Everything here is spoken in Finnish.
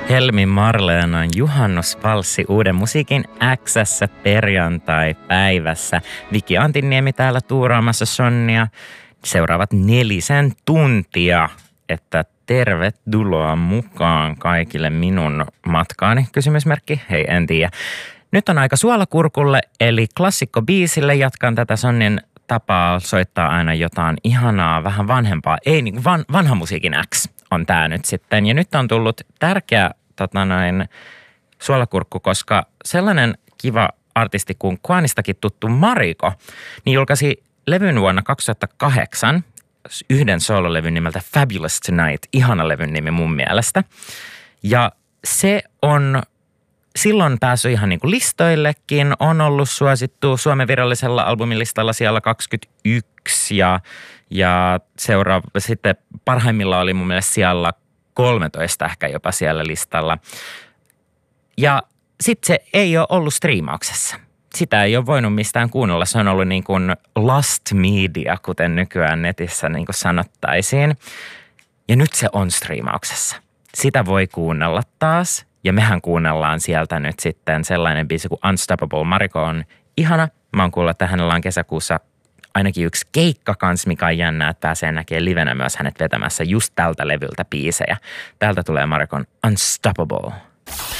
Helmi Marleenan juhannusvalssi Uuden musiikin X:ssä perjantai-päivässä. Viki Antinniemi täällä tuuraamassa Sonnia. Seuraavat 4 tuntia, että tervetuloa mukaan kaikille minun matkaani. Kysymysmerkki? Hei, en tiedä. Nyt on aika suolakurkulle, eli klassikkobiisille. Jatkan tätä Sonnin tapaa soittaa aina jotain ihanaa, vähän vanhempaa. Ei, niin vanha musiikin X on tää nyt sitten. Ja nyt on tullut tärkeä suolakurkku, koska sellainen kiva artisti kuin Kwanistakin tuttu Mariko, niin julkaisi levyn vuonna 2008, yhden soololevyn nimeltä Fabulous Tonight, ihana levyn nimi mun mielestä. Ja se on silloin päässyt ihan niin kuin listoillekin, on ollut suosittu Suomen virallisella albumilistalla siellä 21 ja sitten parhaimmillaan oli mun mielestä siellä 13 ehkä jopa siellä listalla. Ja sitten se ei ole ollut striimauksessa. Sitä ei ole voinut mistään kuunnella. Se on ollut niin kuin lost media, kuten nykyään netissä niin kuin sanottaisiin. Ja nyt se on striimauksessa. Sitä voi kuunnella taas. Ja mehän kuunnellaan sieltä nyt sitten sellainen biisi kuin Unstoppable. Mariko on ihana. Mä oon kuullut, että hänellä on kesäkuussa ainakin yksi keikka kans, mikä on jännää, että pääsee näkemään livenä myös hänet vetämässä just tältä levyltä biisejä. Täältä tulee Marikon Unstoppable.